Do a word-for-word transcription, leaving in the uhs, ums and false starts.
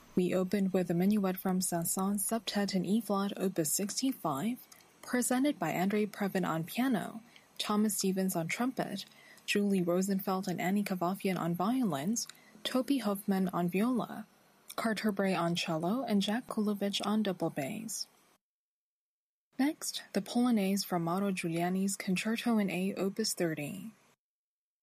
We opened with a minuet from Saint-Saëns Septet in E-flat, opus sixty-five, presented by Andre Previn on piano, Thomas Stevens on trumpet, Julie Rosenfeld and Annie Kavafian on violins, Toby Hoffman on viola, Carter Bray on cello, and Jack Kulovich on double bass. Next, the Polonaise from Mauro Giuliani's Concerto in A, opus thirty.